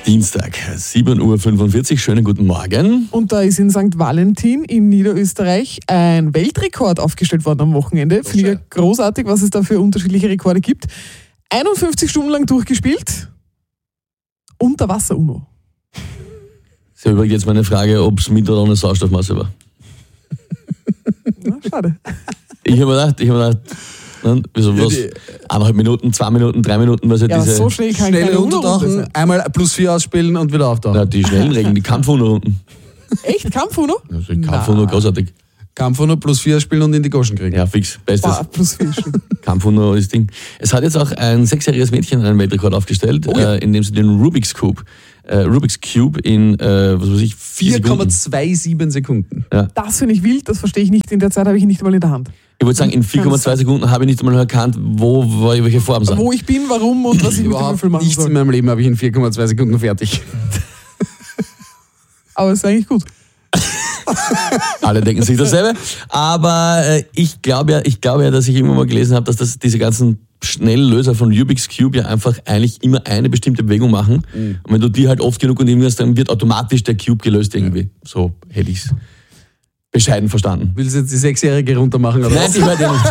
Dienstag, 7.45 Uhr, schönen guten Morgen. Und da ist in St. Valentin in Niederösterreich ein Weltrekord aufgestellt worden am Wochenende. Finde ich großartig, was es da für unterschiedliche Rekorde gibt. 51 Stunden lang durchgespielt. Unterwasser-UNO. Das ist ja übrigens jetzt meine Frage, ob es mit oder ohne Sauerstoffmasse war. Na, schade. Ich habe mir gedacht, wieso was? 1,5 Minuten, 2 Minuten, 3 Minuten, was ja diese... so schnell kann Schnell keine runtertauchen, UNO-Runde sein. einmal +4 ausspielen und wieder auftauchen. Ja, die schnellen Regeln, die Kampf-UNO-Runden. Echt? Kampf-UNO? Also Kampf-UNO, großartig. Kampf nur +4 ausspielen und in die Goschen kriegen. Ja, fix, bestes. +4 Stunden. Kampf-UNO ist Ding. Es hat jetzt auch ein 6-jähriges Mädchen einen Weltrekord aufgestellt, indem sie den Rubik's Cube in, 4 Sekunden. 4,27 Sekunden. Das finde ich wild, das verstehe ich nicht. In der Zeit habe ich ihn nicht mal in der Hand. Ich wollte sagen, in 4,2 Sekunden habe ich nicht einmal erkannt, welche Form sind. Wo ich bin, warum und was ich mit dem Überhaupt Würfel machen nichts in soll. meinem Leben habe ich in 4,2 Sekunden fertig. Aber es ist eigentlich gut. Alle denken sich dasselbe. Aber ich glaube ja, dass ich irgendwann mal gelesen habe, dass diese ganzen Schnelllöser von Rubik's Cube ja einfach eigentlich immer eine bestimmte Bewegung machen. Und wenn du die halt oft genug unternimmst, dann wird automatisch der Cube gelöst irgendwie. So hätte ich es bescheiden verstanden. Willst du jetzt die 6-Jährige runtermachen? Oder Nein, was? die hört ja nicht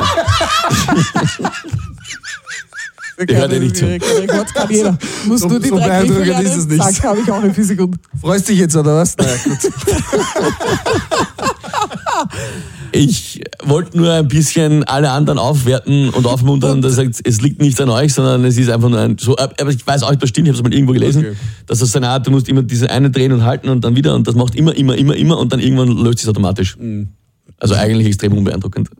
zu. Die hört ja nicht zu. Rekord kann jeder. Musst So- du die so 3 Griffe beeindruckend ist es lernen? nicht. Zack, habe ich auch in 4 Sekunden. Freust dich jetzt, oder was? Naja, gut. Ich wollte nur ein bisschen alle anderen aufwerten und aufmuntern, dass es liegt nicht an euch, sondern es ist einfach nur ein so. Aber ich weiß auch nicht, das stimmt, ich habe es mal irgendwo gelesen, Okay. dass das so eine Art, du musst immer diese eine drehen und halten und dann wieder und das macht immer und dann irgendwann löst es automatisch. Also eigentlich extrem unbeeindruckend.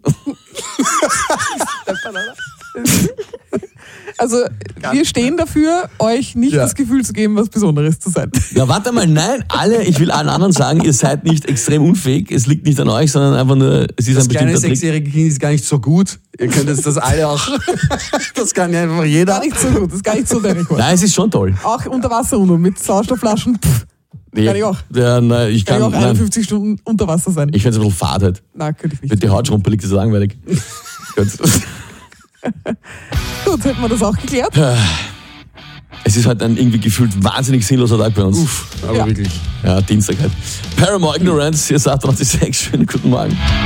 Also, wir stehen dafür, euch nicht Ja. das Gefühl zu geben, was Besonderes zu sein. Na warte mal, nein, ich will allen anderen sagen, ihr seid nicht extrem unfähig, es liegt nicht an euch, sondern einfach nur, es ist Das ein kleine bestimmter Trick. 6-jährige Kind ist gar nicht so gut. Ihr könnt jetzt das alle auch. Das kann ja einfach jeder. Gar nicht so gut, das ist gar nicht so der Rekord. Nein, es ist schon toll. Auch Unterwasser-UNO mit Sauerstoffflaschen. Kann ich auch. Ja, nein, ich Kann kann, ich auch nein. 51 Stunden unter Wasser sein. Ich finde es ein bisschen fad halt. Nein, könnte ich Wenn nicht. die Haut schrumpelig, ist das langweilig. Gut. Gut, hätten wir das auch geklärt. Es ist halt ein irgendwie gefühlt wahnsinnig sinnloser Tag bei uns. Aber Ja. wirklich. Ja, Dienstag halt. Paramore Ignorance, hier ist 886. Schönen guten Morgen.